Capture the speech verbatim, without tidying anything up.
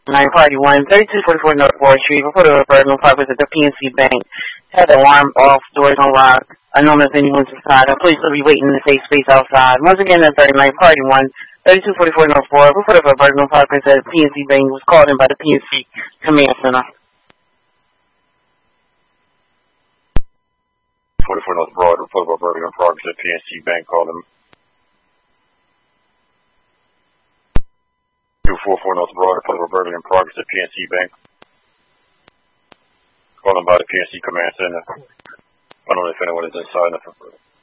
nine Party one, thirty-two forty-four North Broad Street, before the Bergman Park was at the P N C Bank. Had the alarm off, doors unlocked. Anonymous anyone's inside. The police will be waiting in the safe space outside. Once again, that's thirty-nine Party one, thirty-two forty-four North Broad, before the Bergman Park was at the P N C Bank was called in by the P N C Command Center. forty-four North Broad, report about Bergman Park at P N C Bank, called him. two forty-four North Broad, report about Bergman Park at P N C Bank. Called him by the P N C Command Center. I don't know if anyone is inside.